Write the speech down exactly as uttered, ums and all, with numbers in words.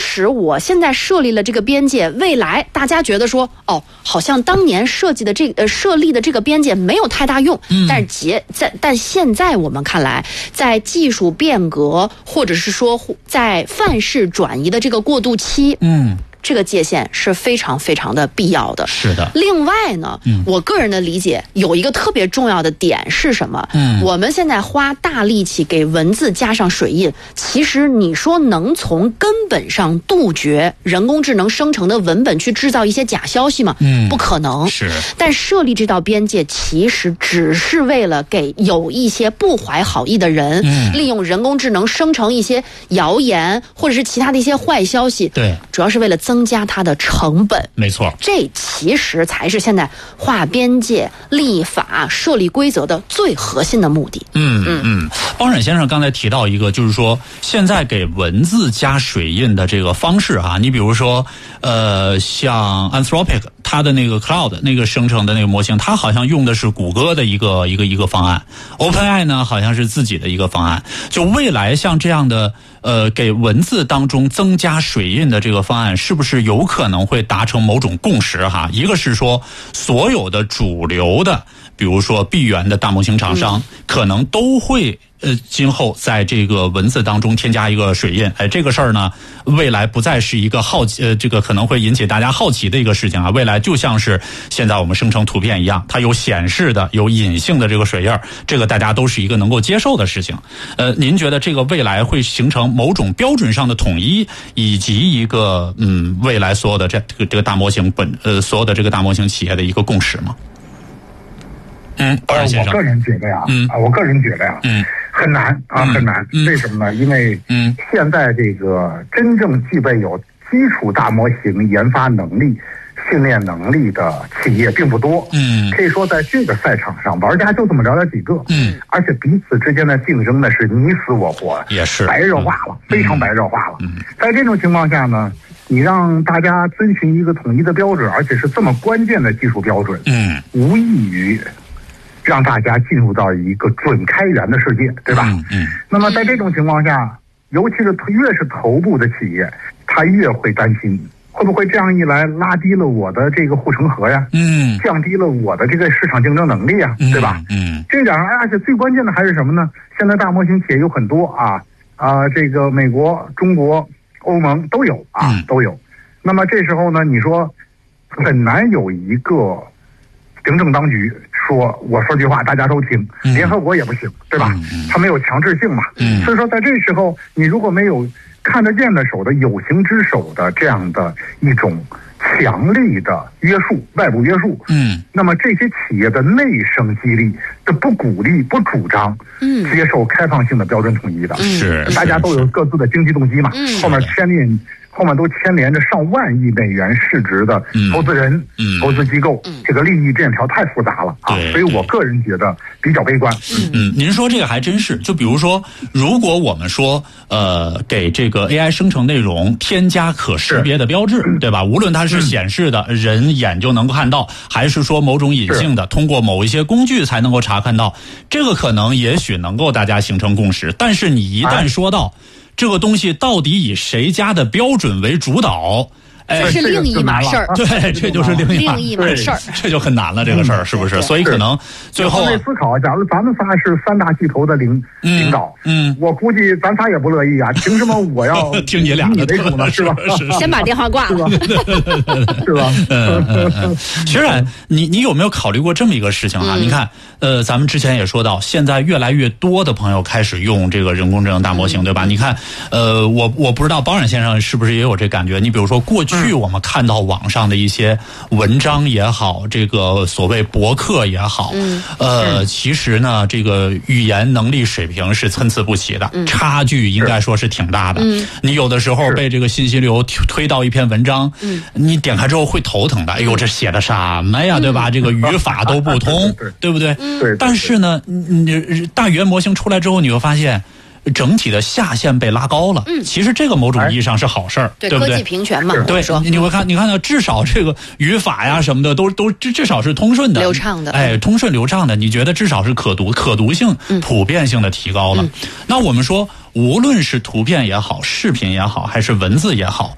使我现在设立了这个边界，未来大家觉得说，哦，好像当年设计的这呃设立的这个边界没有太大用，嗯，但是结在但现在我们看来，在技术变革或者是说在范式转移的这个过渡期，嗯。这个界限是非常非常的必要的。 是的。 另外呢，嗯、我个人的理解有一个特别重要的点是什么？嗯，我们现在花大力气给文字加上水印，其实你说能从根本上杜绝人工智能生成的文本去制造一些假消息吗？嗯，不可能。 是。 但设立这道边界，其实只是为了给有一些不怀好意的人，嗯、利用人工智能生成一些谣言或者是其他的一些坏消息。 对， 主要是为了增加它的成本。 没错， 这其实才是现在划边界、立法、设立规则的最核心的目的。 嗯嗯嗯。包冉先生刚才提到一个，就是说现在给文字加水印的这个方式啊，你比如说呃，像 Anthropic 它的那个 Cloud 那个生成的那个模型，它好像用的是谷歌的一个一个一个方案 ，OpenAI 呢好像是自己的一个方案。就未来像这样的呃，给文字当中增加水印的这个方案，是不是有可能会达成某种共识哈？一个是说，所有的主流的，比如说闭源的大模型厂商，嗯、可能都会呃，今后在这个文字当中添加一个水印。哎，这个事儿呢，未来不再是一个好奇，呃，这个可能会引起大家好奇的一个事情啊。未来就像是现在我们生成图片一样，它有显示的，有隐性的这个水印，这个大家都是一个能够接受的事情。呃，您觉得这个未来会形成某种标准上的统一，以及一个嗯，未来所有的这这个这个大模型本呃所有的这个大模型企业的一个共识吗？嗯， 呃，我个人觉得呀，嗯，啊，我个人觉得呀，嗯，很难啊，很难。嗯、为什么呢？因为嗯，现在这个真正具备有基础大模型研发能力、训练能力的企业并不多。嗯，可以说在这个赛场上，玩家就这么着点几个。嗯，而且彼此之间的竞争呢是你死我活， 也是白热化了，嗯、非常白热化了。嗯，在这种情况下呢，你让大家遵循一个统一的标准，而且是这么关键的技术标准，嗯，无异于让大家进入到一个准开源的世界，对吧？嗯。嗯，那么在这种情况下，尤其是越是头部的企业，他越会担心，会不会这样一来拉低了我的这个护城河呀？嗯。降低了我的这个市场竞争能力呀，嗯、对吧？嗯。这点，而且最关键的还是什么呢？现在大模型企业有很多啊啊，这个美国、中国、欧盟都有啊，嗯、都有。那么这时候呢，你说很难有一个行政当局说我说句话大家都听，嗯、联合国也不行，对吧？嗯、它没有强制性嘛。嗯、所以说在这时候，你如果没有看得见的手的有形之手的这样的一种强力的约束，外部约束，嗯，那么这些企业的内生激励是不鼓励、不主张，嗯，接受开放性的标准统一的， 是、 嗯、大家都有各自的经济动机嘛，嗯、后面牵连。后面都牵连着上万亿美元市值的投资人、嗯、投资机构，嗯、这个利益链条太复杂了啊！所以我个人觉得比较悲观。 嗯嗯，您说这个还真是。就比如说，如果我们说呃给这个 A I 生成内容添加可识别的标志，对吧？无论它是显示的，嗯、人眼就能够看到，还是说某种隐性的，通过某一些工具才能够查看到，这个可能也许能够大家形成共识。但是你一旦说到，哎这个东西到底以谁家的标准为主导？ 哎，这是另一码事儿。 对，这就是另一码另一码事儿， 这就很难了。这个事儿是不是？所以可能最后换位思考，假如咱们仨是三大巨头的领领导，嗯，我估计咱仨也不乐意啊。凭什么我要听你俩的为主呢？是吧？ 先把电话挂了， 是吧？ 嗯嗯嗯。学冉，你你有没有考虑过这么一个事情啊？你看，呃，咱们之前也说到，现在越来越多的朋友开始用这个人工智能大模型，对吧？你看，呃，我我不知道包冉先生是不是也有这感觉？你比如说过去。我们看到网上的一些文章也好，这个所谓博客也好，嗯、呃，其实呢，这个语言能力水平是参差不齐的，嗯、差距应该说是挺大的。嗯、你有的时候被这个信息流推到一篇文章，嗯、你点开之后会头疼的。哎呦，这写的什么呀，对吧？这个语法都不通，对不对？ 嗯、 但是呢，你大语言模型出来之后，你会发现。整体的下限被拉高了，嗯，其实这个某种意义上是好事儿， 对对不对？ 科技平权嘛， 对，你会看，你看到至少这个语法呀什么的都都至至少是通顺的、 流畅的， 哎，通顺流畅的，你觉得至少是可读、可读性、普遍性的提高了。嗯、那我们说，无论是图片也好，视频也好，还是文字也好，